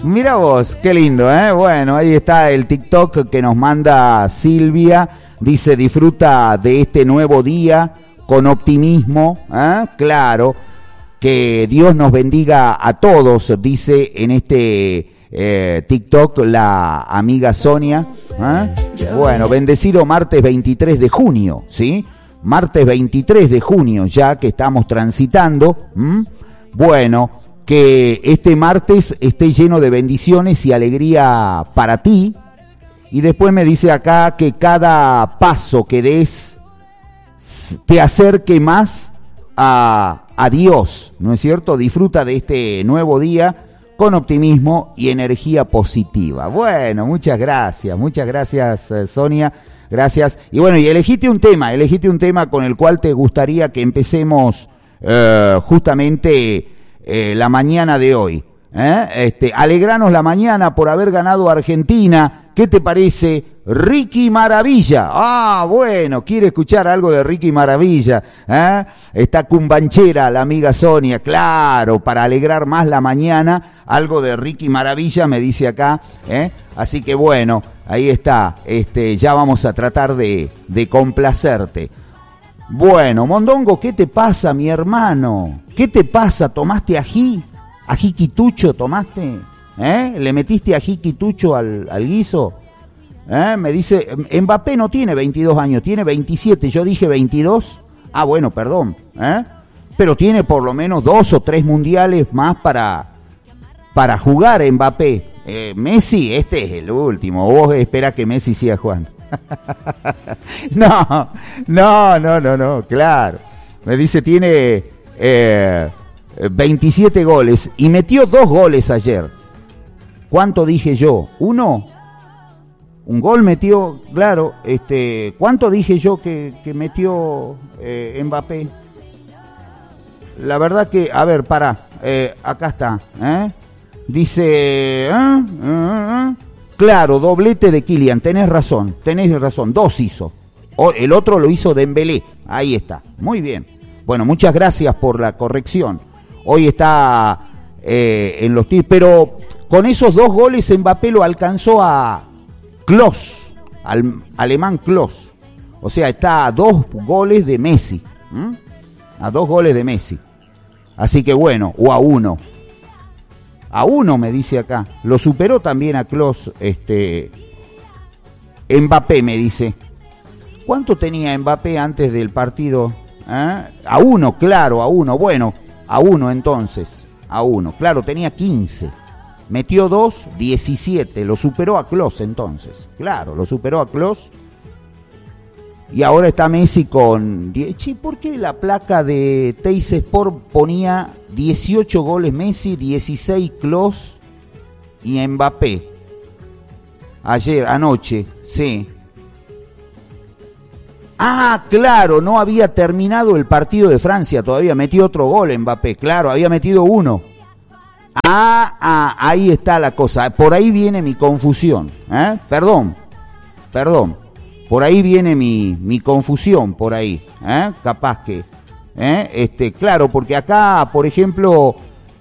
Mira vos, qué lindo, ¿eh? Bueno, ahí está el TikTok que nos manda Silvia. Dice, disfruta de este nuevo día con optimismo, ¿eh? Claro, que Dios nos bendiga a todos, dice en este TikTok la amiga Sonia, ¿eh? Bueno, bendecido martes 23 de junio, ¿sí? Martes 23 de junio ya que estamos transitando. Bueno, que este martes esté lleno de bendiciones y alegría para ti. Y después me dice acá que cada paso que des te acerque más a Dios, ¿no es cierto? Disfruta de este nuevo día con optimismo y energía positiva. Bueno, muchas gracias Sonia, gracias. Y bueno, y elegite un tema con el cual te gustaría que empecemos justamente la mañana de hoy. Alegranos la mañana por haber ganado Argentina. ¿Qué te parece? Ricky Maravilla. Ah, bueno, quiere escuchar algo de Ricky Maravilla. Está cumbanchera la amiga Sonia, claro, para alegrar más la mañana, algo de Ricky Maravilla me dice acá, Así que bueno, ahí está, ya vamos a tratar de complacerte. Bueno, Mondongo, ¿qué te pasa, mi hermano? ¿Qué te pasa? ¿Tomaste ají? ¿Ají quitucho tomaste? ¿Le metiste ají quitucho al guiso? Me dice, Mbappé no tiene 22 años, tiene 27, yo dije 22. Ah, bueno, perdón. Pero tiene por lo menos 2 o 3 mundiales más para jugar Mbappé. Messi, este es el último. Vos esperás que Messi siga jugando. No, claro. Me dice, tiene 27 goles y metió 2 goles ayer. ¿Cuánto dije yo? ¿1? Un gol metió, claro. ¿Cuánto dije yo que metió Mbappé? La verdad que, a ver, pará, acá está, dice, claro, doblete de Kylian, tenés razón, 2 hizo. El otro lo hizo Dembélé, ahí está, muy bien. Bueno, muchas gracias por la corrección. Hoy está en los tiros, pero con esos 2 goles Mbappé lo alcanzó a Klose, al alemán Klose. O sea, está a 2 goles de Messi. A 2 goles de Messi. Así que bueno, o a 1. A 1 me dice acá. Lo superó también a Klose, Mbappé me dice. ¿Cuánto tenía Mbappé antes del partido? A 1, claro, a 1. Bueno, a 1 entonces. A 1. Claro, tenía 15. Metió 2, 17. Lo superó a Klose entonces. Claro, lo superó a Klose. Y ahora está Messi con 10. Che, ¿por qué la placa de Teis Sport ponía 18 goles Messi, 16 Klose y Mbappé? Anoche, sí. Ah, claro, no había terminado el partido de Francia, todavía metió otro gol Mbappé. Claro, había metido 1. Ahí está la cosa. Por ahí viene mi confusión. Perdón. Por ahí viene mi confusión, por ahí. Capaz que. Claro, porque acá, por ejemplo,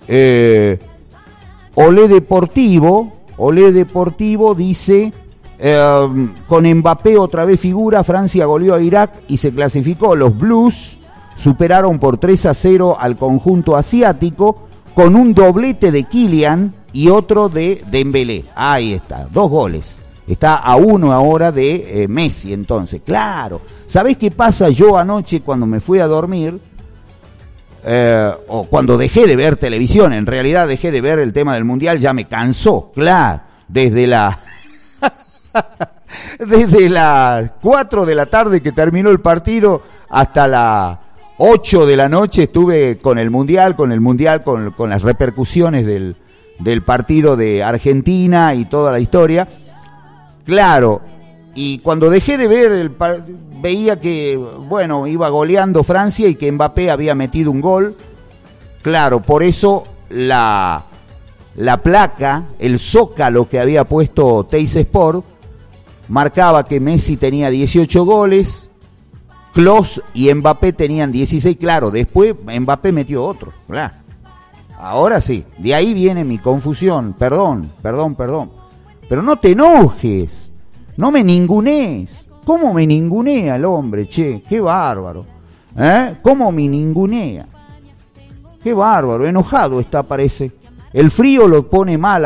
Olé Deportivo dice, con Mbappé otra vez figura, Francia goleó a Irak y se clasificó. Los Blues superaron por 3-0 al conjunto asiático, con un doblete de Kylian y otro de Dembélé. Ahí está, 2 goles. Está a 1 ahora de Messi, entonces. Claro. ¿Sabés qué pasa? Yo anoche cuando me fui a dormir, o cuando dejé de ver televisión, en realidad dejé de ver el tema del Mundial, ya me cansó, claro. Desde las 4 de la tarde que terminó el partido hasta las 8 de la noche estuve con el Mundial, con las repercusiones del partido de Argentina y toda la historia. Claro, y cuando dejé de ver, veía que, bueno, iba goleando Francia y que Mbappé había metido un gol. Claro, por eso la placa, el zócalo que había puesto Teis Sport, marcaba que Messi tenía 18 goles, Klose y Mbappé tenían 16, claro, después Mbappé metió otro, claro. Ahora sí, de ahí viene mi confusión. Perdón. Pero no te enojes, no me ningunees. ¿Cómo me ningunea el hombre, che? Qué bárbaro. ¿Cómo me ningunea? Qué bárbaro, enojado está, parece. El frío lo pone mal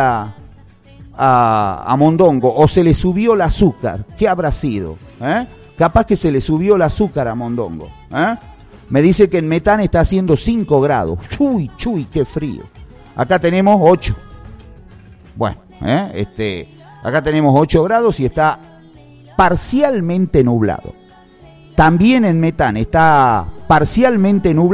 a Mondongo, o se le subió el azúcar. ¿Qué habrá sido? Capaz que se le subió el azúcar a Mondongo. Me dice que en Metán está haciendo 5 grados. Chuy, qué frío. Acá tenemos 8. Bueno, acá tenemos 8 grados y está parcialmente nublado. También en Metán está parcialmente nublado.